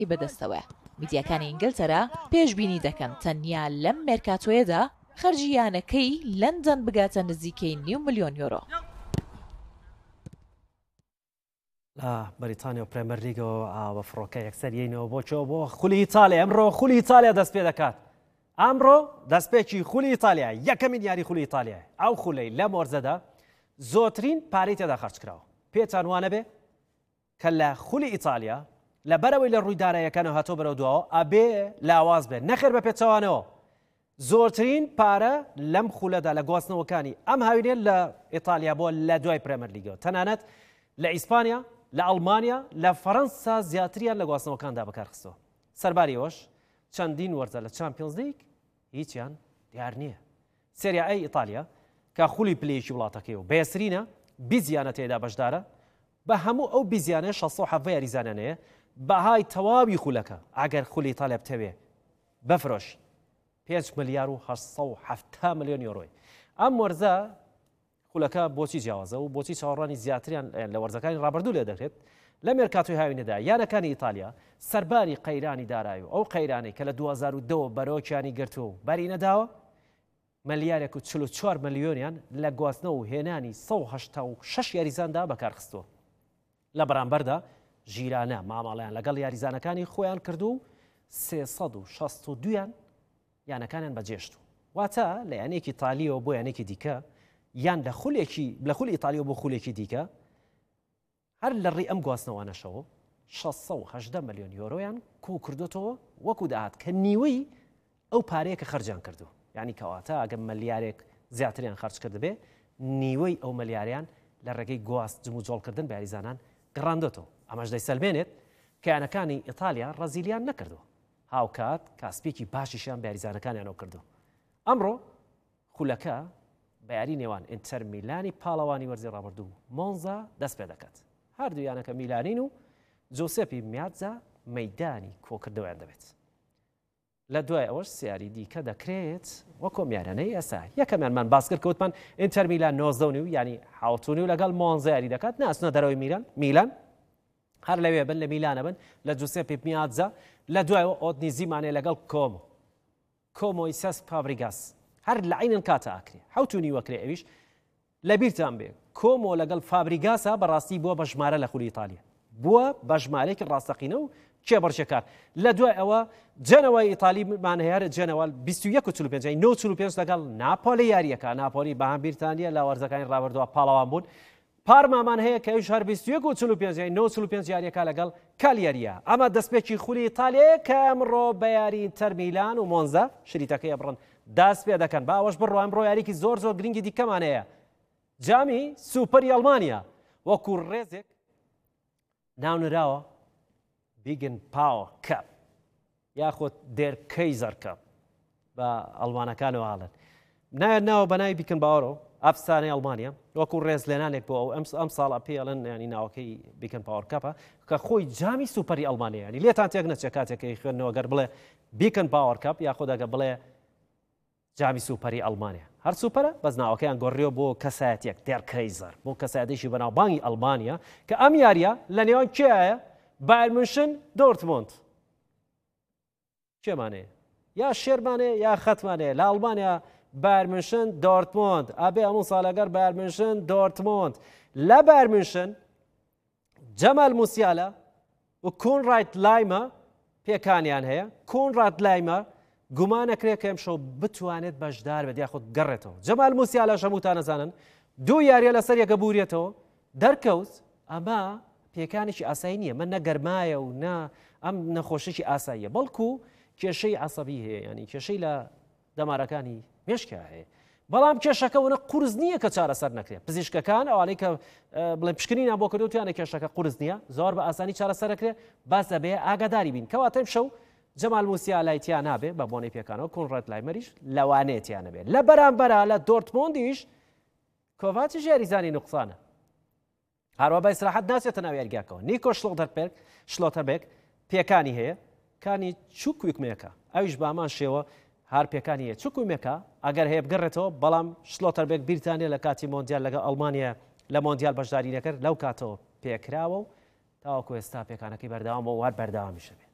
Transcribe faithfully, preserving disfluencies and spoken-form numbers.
بەدەستەوە. میدیاکانی ئینگلتەرا پێشبینی دەکەن تەنیا لەم مێرکاتۆیەدا خەرجی یانەکەی لەندەن بگاتە نزیکەی نیو ملیۆن یۆرۆ. لە بەریتانیا و پرێمەر لیگەوە ئاوە فڕۆکە یەکسەریینەوە بۆچەوە بۆ خولی ئیتالیا. ئەمڕۆ خولی ئیتالیا دەست پێ دەکات. ئەمڕۆ دەستپێکی خولی ئیتالیا یەکەمین یاری خولی ئیتالیا. ئەو خولەی لە مۆرزەدا زۆرترین پارەی تێدا خەرج کراوە. پێتان وانە بێ کە لە خولی ئیتالیا لە بەرەوەی لە ڕوویدارایەکانەوە هاتۆ بەرەو دووەوە ئەبێ لاواز بێت نەخێر بە پێچەوانەوە. زۆرترین پارە لەم خولەدا لە گواستنەوەکانی ئەم هاوینێت لە ئیتالیا بۆ لە دوای پرێمەر لیگەوە. تەنانەت لە ئیسپانیا، لە ئەڵمانیا، لە فەڕەنسا زیاتریان لە گواستنەوەکاندا بەکارخستەوە. سەرباریەوەش چەندین وەرزە لە چامپیۆنز لیگ هیچیان دیار نییە. سێریا ئەی ئیتالیا کە خولی پلەیەکی وڵاتەکەی و بەیەسرینە بیزیانە تێدا بەشدارە بە هەموو ئەو بیزیانە شەسە و حەڤە یاریزانانەیە بەهای تەواوی خولەکە ئەگەر خولی ئیتالیا بتەوێ بەفرۆشی پێنج ملیار و هەشت سەد و هەفتە ملیۆن یۆرۆی. ئەم وەرزە خولەکە بۆچی جیاوازە و بۆچی چاوەڕوانی زیاتریان لە وەرزەکانی ڕابردوو لێ دەکرێت لە مێرکاتۆی هاوینەدا یانەکانی ئیتالیا سەرباری قەیرانی دارایی و ئەو قەیرانەی کە لە دوو هەزار و دە بەرۆکیانی گرتووە و بەری نەداوە ملیارێک و چل و چوار ملیۆنیان لە گواستنەوە و هێنانی سەد و هەشتا و شەش یاریزاندا بەکارخستووە. لە بەرامبەردا ژیرانە ماماڵیان لەگەڵ یاریزانەکانی خۆیان کردو و سێسەد و شەست و دویان یانەکانیان بەجێشت. واتە لە یانێکی ئیتالیەوە بۆ یانێکی دیکە یان لە خولێکی لە خولی ئیتالیەوە بۆ خولێکی دیکە هەر لە ڕێی ئەم گواستنەوانەشەوە شەسە و هەژدە ملیۆن یۆرۆیان کۆ کردوتەوە وەکو داهات کە نیوەی ئەو پارەیە کە خەرجیان کردو. یعنی کەواتە ئەگەر ملیارێک زیاتریان خەرج کرد بێ نیوەی ئەو ملیاریان لە ڕێگەی گواست جم و جۆڵکردن بە یاریزانان گەڕاندۆتەوە. ئەمەش دەیسەلمێنێت کە یانەکانی ئیتالیا ڕەزیلیان نەکردووە. هاوکات کاسپێکی باشیشیان بە یاریزانەکانیانەوە کردو. ئەمڕۆ خولەکە بە یاری نێوان ئینتەر میلانی پاڵەوانی وەرزی ڕابردوو مۆنزا دەست پێ دەکات. هەردوو یانەکە میلانین و جۆسێپی میاتزا مەیدانی کۆکردەوەیان دەبێت. لە دوای ئەوەش سیاری دیکە دەکرێت وەکۆ میارانەی ئەسا یەکەمیانمان باس کرد کەوتمان ئینتەر میلان نۆزدە و نیو ینی حوتونی و لەگەڵ مۆنزا یاری دەکات ناسنە دەرەوەی میلان میلان هەر لەوێ بن لە میلانە بن لە جۆسێپی میاتزا لە دوایەوە ئۆدنی زیمانێ لەگەڵ کۆمۆ کۆمۆیسەس پابریگاس هەر لە عینن کاتە ئاکرێ حوتونی وەکرێ ئەویش لە بیرتان بێ کۆمۆ لەگەڵ فابریگاسە بەڕاستی بووە بە ژمارە لە خولی ئیتالیا بووە بە ژمارەیەکی ڕاستەقینە و کێبەرچەکار. لە دوای ئەوە جەنەوەی ئیتالیمان هەیە جەنەوە بیست و یەک و چل و پێنج نۆ و چل و پێنج لەگەڵ ناپۆلی یاریەکە ناپۆلی بەهام بیرتانیە لە وەرزەکانی ڕابردووە پاڵەوان بوون. پارمامان هەیە کە ئەویش هەر بیست و یەک و چل و پێنج نۆ و چل و پێنج یاریەکە لەگەڵ کالیاریە. ئەمە دەستپێکی خولی ئیتالیایە کە ئەمڕۆ بە یاری ئینتەر میلان و مۆنزا شریتەکەی ئەبڕن دەست پێ دەکەن. باوەش بڕۆ ئەمڕۆ یاریکی زۆر زۆر گرنگی دیکەمان هەیە جامی سوپەری ئەڵمانیا وەکو ڕێزێک ناونراوە بیگن پاوە کەپ یاخۆت دێر کەیزەر کەپ بە ئەڵمانەکانەوە هاڵن نایەت ناوە بەناوی بیکن باوەڕۆ ئەفسانەی ئەڵمانیا وەکو ڕێز لێنانێک بۆ ئەو ئەم ساڵە پێڵن ینی ناوەکەی بیکن پاوەڕ کەپە کە خۆی جامی سوپەری ئەڵمانیا ینی لێتان تێک نەچێ کاتێکی خوێندنەوە گەر بڵێ بیکن پاوەڕ کەپ یاخۆ دەگە بڵێ جامی سوپەری ئەڵمانیا هەر سوپەرە بەس ناوەکەیان گۆڕیەوە بۆ کەسایەتێک دێر کەیزەر بۆ کەسایەتێکی بەناوبانگی ئەڵمانیا کە ئەم یاریە لە نێوان کێیە بایر مونشن دۆرتموند کێمانەیە یا شێرمانەیە یا خەتمانەیە لە ئەڵمانیا بایر مونشن دۆرتموند ئەبێ هەموو ساڵەگەر بایر مونشن دۆرتموند لە بایر مونشن جەمال موسیالە و کۆنڕایت لایمە پێکانیان هەیە کۆنڕایت لایمە گومانەکرێت کە ئەمشەو بتوانێت بەشدار بێت یاخود گەڕێتەوە. جەمال موسیالەش هەمووتان نەزانن دوو یاریە لەسەر یەکە بوریێتەوە دەرکەوت. ئەمە پێکانێکی ئاسایی نییە من نەگەرمایە و نا ئەم نەخۆشیی ئاساییە بەڵکو کێشەی عەسەبی هەیە ینی کێشەی لە دەمارەکانی مێشکە هەیە بەڵام کێشەکەونە قورس نییە کە چارەسەر نەکرێت. پزیشکەکان ئەوانەی کە بڵێن پشکنینیان بۆ کردوتیانە کێشەکە قورس نییە زۆر بە ئاسانی چارەسەرەکرێت باس دەبێ ئاگاداری بین کەواتە شەو جەمال موسیالایتیان نابێ بە بۆنەی پێکانەوە کۆنڕایت لایمەریش لەوانێتیانە بێت لە بەرامبەرە لە دۆرتمۆندیش کۆڤاچیش یاریزانی نوقسانە هەروە بە ئیسراحەت ناچێتە ناو یاریگاکەوە. نیکۆ شلۆتەربێرگ شلۆتەربێرگ پێکانی هەیە کانی چووکویکمێکە ئەویش بامان شێوە هەر پێکانی هەیە چووکویمێکە ئەگەر هەیە بگەڕێتەوە بەڵام شلۆتەربێرگ بیرتانیە لە کاتی مۆندیال لەگە ئەڵمانیا لە مۆندیال بەشداری نەکرد لەو کاتەوە پێکراوە و تاوەکو ئێستا پێکانەکەی بەردەوام بۆ وار بەردەوامیشە بێت.